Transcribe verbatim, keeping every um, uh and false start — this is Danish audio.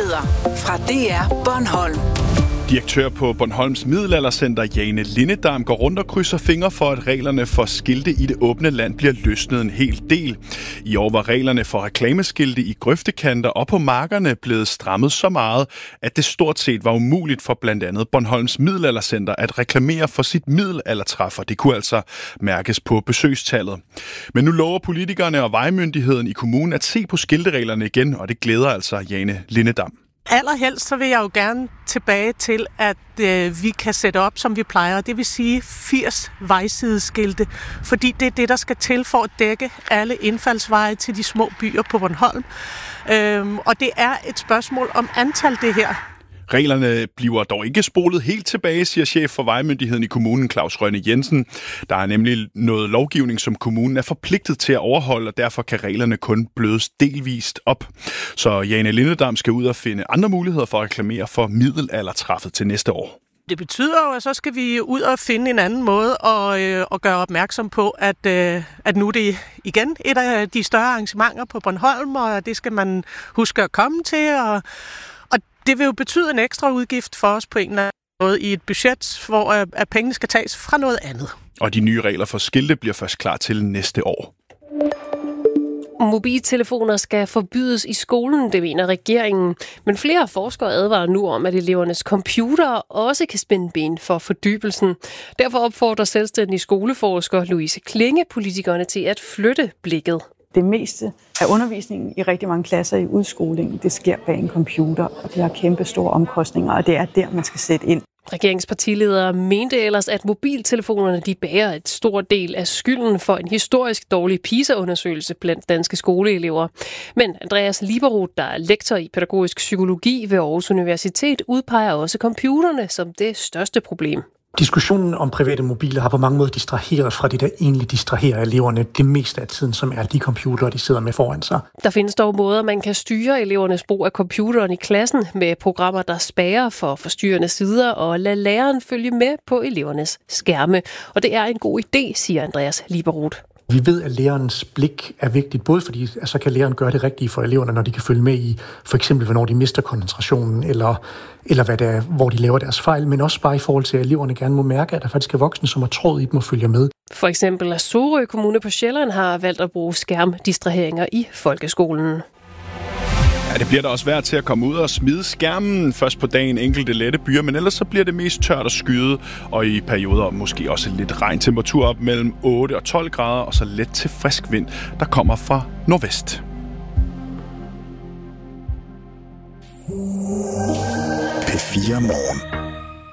Nyheder fra D R Bornholm. Direktør på Bornholms Middelaldercenter, Jane Lindedam, går rundt og krydser fingre for, at reglerne for skilte i det åbne land bliver løsnet en hel del. I år var reglerne for reklameskilte i grøftekanter og på markerne blevet strammet så meget, at det stort set var umuligt for blandt andet Bornholms Middelaldercenter at reklamere for sit middelaldertræffer. Det kunne altså mærkes på besøgstallet. Men nu lover politikerne og vejmyndigheden i kommunen at se på skiltereglerne igen, og det glæder altså Jane Lindedam. Allerhelst så vil jeg jo gerne tilbage til, at øh, vi kan sætte op, som vi plejer. Det vil sige firs vejsideskilte, fordi det er det, der skal til for at dække alle indfaldsveje til de små byer på Bornholm. Øhm, og det er et spørgsmål om antal, det her. Reglerne bliver dog ikke spolet helt tilbage, siger chef for vejmyndigheden i kommunen, Claus Rønne Jensen. Der er nemlig noget lovgivning, som kommunen er forpligtet til at overholde, og derfor kan reglerne kun blødes delvist op. Så Jane Lindedam skal ud og finde andre muligheder for at reklamere for middelaldertræffet til næste år. Det betyder jo, at så skal vi ud og finde en anden måde og, øh, og gøre opmærksom på, at, øh, at nu er det igen et af de større arrangementer på Bornholm, og det skal man huske at komme til, og det vil jo betyde en ekstra udgift for os på en eller anden måde i et budget, hvor at pengene skal tages fra noget andet. Og de nye regler for skilte bliver først klar til næste år. Mobiltelefoner skal forbydes i skolen, det mener regeringen. Men flere forskere advarer nu om, at elevernes computere også kan spænde ben for fordybelsen. Derfor opfordrer selvstændig skoleforsker Louise Klinge politikerne til at flytte blikket. Det meste af undervisningen i rigtig mange klasser i udskolingen, det sker bag en computer, og det har kæmpe store omkostninger, og det er der, man skal sætte ind. Regeringspartiledere mente ellers, at mobiltelefonerne de bærer et stor del af skylden for en historisk dårlig PISA-undersøgelse blandt danske skoleelever. Men Andreas Lieberoth, der er lektor i pædagogisk psykologi ved Aarhus Universitet, udpeger også computerne som det største problem. Diskussionen om private mobiler har på mange måder distraheret fra det, der egentlig distraherer eleverne det meste af tiden, som er de computere, de sidder med foran sig. Der findes dog måder, man kan styre elevernes brug af computeren i klassen med programmer, der spærrer for forstyrrende sider og lader læreren følge med på elevernes skærme. Og det er en god idé, siger Andreas Lieberoth. Vi ved, at lærerens blik er vigtigt, både fordi at så kan læreren gøre det rigtige for eleverne, når de kan følge med i for eksempel, hvornår de mister koncentrationen, eller, eller hvad det er, hvor de laver deres fejl, men også bare i forhold til, at eleverne gerne må mærke, at der faktisk er voksne, som har tråd i dem og følger med. For eksempel at Sorø Kommune på Sjælland har valgt at bruge skærmdistraheringer i folkeskolen. Ja, det bliver der også værd til at komme ud og smide skærmen. Først på dagen enkelte lette byer, men ellers så bliver det mest tørt og skyet. Og i perioder måske også lidt regn. Temperatur op mellem otte og tolv grader, og så let til frisk vind, der kommer fra nordvest. P fire Morgen.